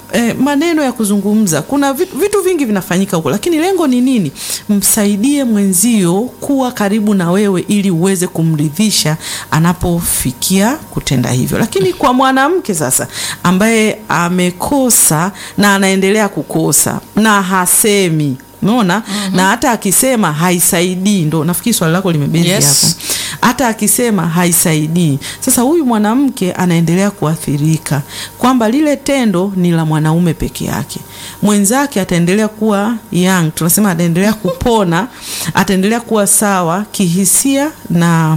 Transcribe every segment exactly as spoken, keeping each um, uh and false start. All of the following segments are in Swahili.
eh, maneno ya kuzungumza. Kuna vitu, vitu vingi vinafanyika huko, lakini lengo ni nini? Msaidie mwenzio kuwa karibu na wewe ili uweze kumridhisha anapofikia kutenda hivyo. Lakini kwa mwanamke sasa ambaye amekosa na anaendelea kukosa na hasemi, unaona, mm-hmm. na hata akisema haisaidii, ndo nafikiri swali lako limebezi yes. hapo. Hata akisema haisaidii, sasa huyu mwanamke anaendelea kuathirika kwamba lile tendo ni la mwanaume peke yake. Mwenzake ataendelea kuwa young, tunasema ataendelea kupona, ataendelea kuwa sawa kihisia na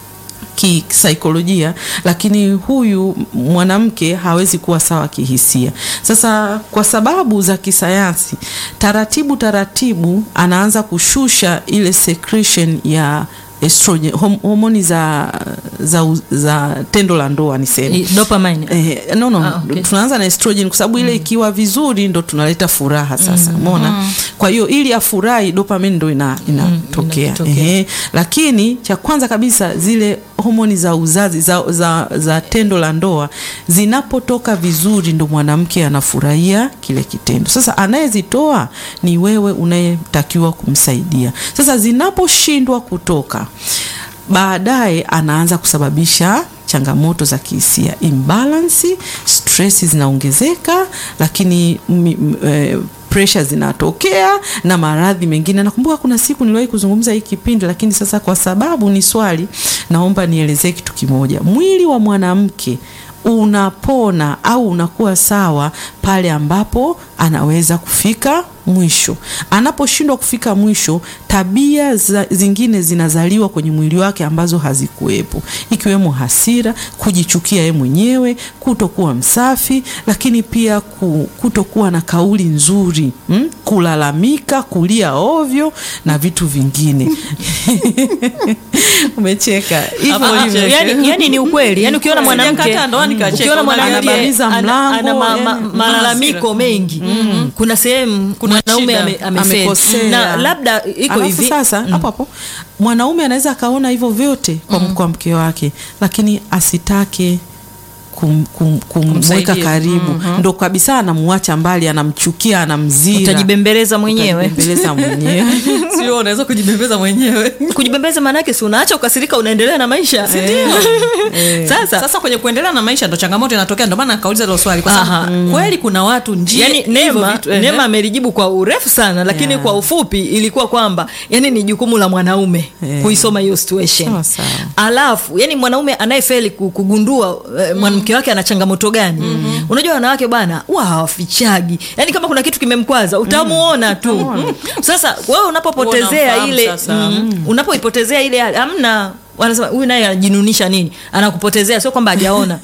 kisaikolojia, lakini huyu mwanamke hawezi kuwa sawa kihisia. Sasa kwa sababu za kisayansi, taratibu taratibu anaanza kushusha ile secretion ya estrogen, hom, homoni za za za tendo la ndoa niseme. Dopamine. Eh, no no, ah, okay. Tunaanza na estrogen kwa sababu ile mm. ikiwa vizuri ndo tunaleta furaha sasa. Umeona? Mm. Kwa hiyo ili afurahi dopamine ndo ina inatokea. Mm, eh, lakini cha kwanza kabisa zile homoni za uzazi za, za za tendo la ndoa zinapotoka vizuri ndo mwanamke anafurahia kile kitendo. Sasa anayezitoa ni wewe unayetakiwa kumsaidia. Sasa zinaposhindwa kutoka, baadaye anaanza kusababisha changamoto za kihisia, imbalance, stress zinaongezeka, lakini m, m, e, pressure zinatokea na maradhi mengine. Nakumbuka kuna siku niliwahi kuzungumza hii kipindi, lakini sasa kwa sababu ni swali naomba nielezee kitu kimoja. Mwili wa mwanamke unapona au unakuwa sawa pale ambapo anaweza kufika mwisho. Anaposhindwa kufika mwisho, tabia za, zingine zinazaliwa kwenye mwili wake ambazo hazikuwepo, ikiwemo hasira, kujichukia yeye mwenyewe, kutokuwa msafi, lakini pia kutokuwa na kauli nzuri, hmm? kulalamika, kulia ovyo na vitu vingine. Umecheka. Hivyo yani, yani ni ukweli. Yani ukiona mwanamke ukiona mwanamke ana malalamiko mengi, mm-hmm. kuna sehemu mwanaume amefeli. Na labda iko hivi sasa hapo mm. hapo mwanaume anaweza akaona hivyo vyote kwa, mm. kwa mke wake, lakini asitake kum, kum, kumweka karibu. Mm-hmm. Ndo kabisa anamuacha mbali, anamchukia, anamzira. Utajibembeleza mwenyewe. Utajibembeleza mwenyewe. Sio unaweza kujibembeleza mwenyewe. Kujibembeleza maana yake si unaacha ukasirika, unaendelea na maisha. Si ndio? Eh. Sasa sasa kwenye kuendelea na maisha ndo changamoto inatokea, ndo maana kauliza hilo swali kwa sababu mm. kweli kuna watu njia. Yani Neema Neema amelijibu kwa urefu sana, lakini yeah. kwa ufupi ilikuwa kwamba yani ni jukumu la mwanaume yeah. kuisoma hiyo situation. So, alafu yani mwanaume anayefeli kugundua eh, mwanamke wake ana changamoto gani. Mm-hmm. Unajua wanawake bwana huwa hawafichagi. Yani kama kuna kitu kimemkwaza utamuona tu. Mm. Sasa wewe unapopotezea ile mm, unapoipotezea ile hamna, wanasema huyu naye anajinunisha nini? Anakupotezea, sio kwamba hajaona.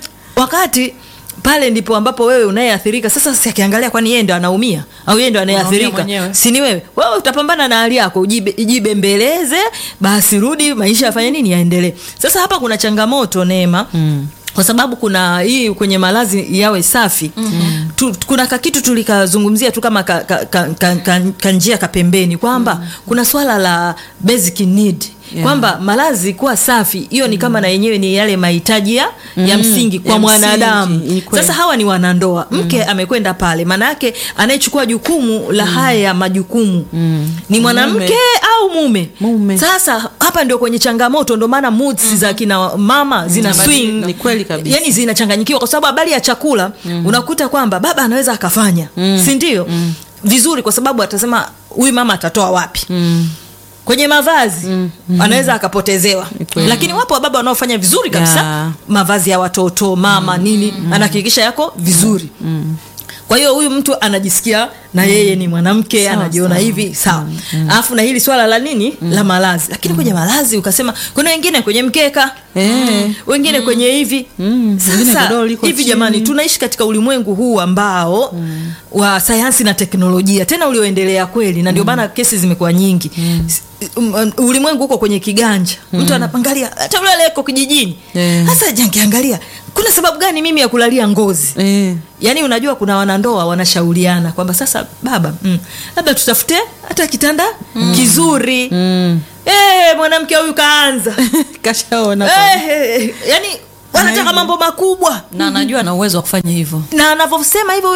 Wakati pale ndipo ambapo wewe unayeathirika. Sasa si akiangalia kwani yeye ndo anaumia au yeye ndo anayeathirika, si ni wewe? Wewe utapambana na hali yako, ujibembeleze, basi rudi maisha yafanye nini, yaendelee. Sasa hapa kuna changamoto Neema. Mm. Kwa sababu kuna hii kwenye malazi yawe safi. Mm-hmm. tu, kuna kakitu tulikazungumzia tu kama ka, ka, ka, ka, ka, ka njia kapembeni kwamba mm-hmm. kuna swala la basic need. Yeah. Kwamba malazi kuwa safi hiyo ni kama mm. na yenyewe ni yale mahitaji ya, mm. ya msingi kwa ya mwanadamu. Sasa hawa ni wanandoa. Mm. Mke amekwenda pale, maana yake anayechukua jukumu la mm. haya majukumu mm. ni mwanamke au mume. mume. Sasa hapa ndio kwenye changamoto, ndio maana moods mm. za kina mama zina mm. swing. Ni kweli kabisa. Yani zinachanganyikiwa kwa sababu habari ya chakula mm. unakuta kwamba baba anaweza akafanya, mm. si ndio? Mm. vizuri kwa sababu atasema huyu mama atatoa wapi. Mm. Kwenye mavazi mm, mm, anaweza akapotezewa. Ikwe. Lakini wapo wababa wanaofanya vizuri kabisa, yeah. Mavazi ya watoto, mama, mm, nini, mm, anahakikisha yako vizuri. Mm. Kwa hiyo huyu mtu anajisikia na yeye ni mwanamke, sawa, anajiona sawa. Hivi sawa. Mm. Alafu na hili swala la nini? Mm. La malazi. Lakini mm. kwenye malazi ukasema kuna wengine kwenye mkeka, mm. wengine mm. kwenye hivi. Mm. Sasa hivi jamani, tunaishi katika ulimwengu huu ambao mm. wa sayansi na teknolojia tena ulioendelea kweli, na ndio maana mm. kesi zimekuwa nyingi. Mm. Ulimwengu uko kwenye kiganja. Mm. Mtu anapangalia hata yule aliyeko kijijini. Sasa yeah. jangiangalia kuna sababu gani mimi ya kulalia ngozi? Eh. Yaani unajua kuna wanandoa wanashauriana kwamba sasa baba, mm, labda tutafute hata kitanda mm. kizuri. Mm. Eh, mwanamke huyu kaanza. Kashaona. Eh, yani wanataka mambo makubwa. Na anajua ana uwezo wa kufanya hivyo. Na anavyosema hivyo